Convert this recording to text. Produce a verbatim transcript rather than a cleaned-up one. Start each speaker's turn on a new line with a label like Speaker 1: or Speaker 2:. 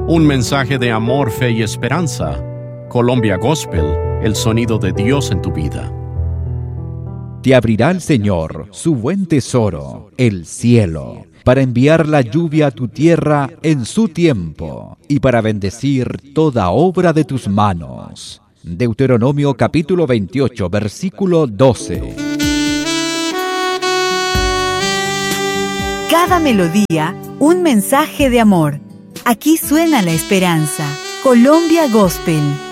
Speaker 1: Un mensaje de amor, fe y esperanza. Colombia Gospel, el sonido de Dios en tu vida.
Speaker 2: Te abrirá el Señor su buen tesoro, el cielo, para enviar la lluvia a tu tierra en su tiempo y para bendecir toda obra de tus manos. Deuteronomio capítulo veintiocho, versículo doce.
Speaker 3: Cada melodía, un mensaje de amor. Aquí suena la esperanza. Colombia Gospel.